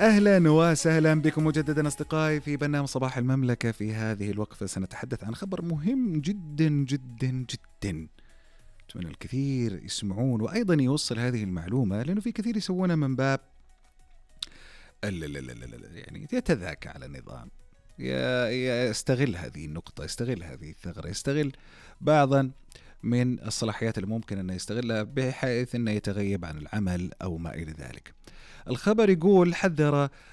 أهلا وسهلا بكم مجددا أصدقائي في برنامج صباح المملكة. في هذه الوقفة سنتحدث عن خبر مهم جدا جدا جدا، أتمنى الكثير يسمعون وأيضا يوصل هذه المعلومة، لأنه في كثير يسوونها من باب يعني يتذاكى على النظام، يستغل هذه النقطة، يستغل هذه الثغرة، يستغل بعضا من الصلاحيات اللي ممكن أنه يستغلها بحيث أنه يتغيب عن العمل أو ما إلى ذلك. الخبر يقول: حذر